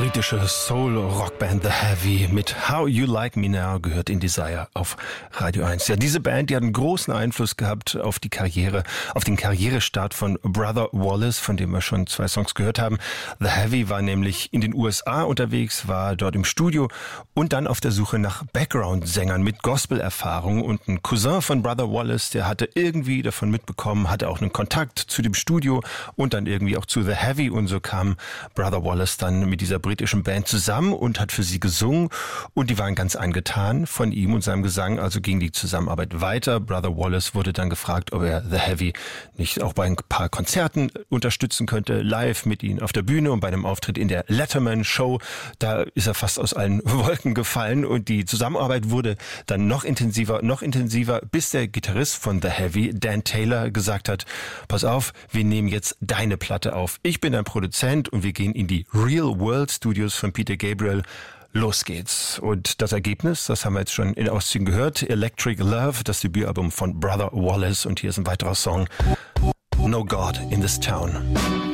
britische Soul-Rockband The Heavy mit How You Like Me Now gehört in Desire auf Radio 1. Ja, diese Band, die hat einen großen Einfluss gehabt auf die Karriere, auf den Karrierestart von Brother Wallace, von dem wir schon 2 Songs gehört haben. The Heavy war nämlich in den USA unterwegs, war dort im Studio und dann auf der Suche nach Background-Sängern mit Gospel-Erfahrung. Und ein Cousin von Brother Wallace, der hatte irgendwie davon mitbekommen, hatte auch einen Kontakt zu dem Studio und dann irgendwie auch zu The Heavy. Und so kam Brother Wallace dann mit dieser britischen Band zusammen und hat für sie gesungen. Und die waren ganz angetan von ihm und seinem Gesang. Also ging die Zusammenarbeit weiter. Brother Wallace wurde dann gefragt, ob er The Heavy nicht auch bei ein paar Konzerten unterstützen könnte, live mit ihnen auf der Bühne und bei einem Auftritt in der Letterman Show. Da ist er fast aus allen Wolken gefallen und die Zusammenarbeit wurde dann noch intensiver, bis der Gitarrist von The Heavy, Dan Taylor, gesagt hat, pass auf, wir nehmen jetzt deine Platte auf. Ich bin dein Produzent und wir gehen in die Real World Studios von Peter Gabriel. Los geht's. Und das Ergebnis, das haben wir jetzt schon in Auszügen gehört. Electric Love, das Debütalbum von Brother Wallace. Und hier ist ein weiterer Song. No God in this Town.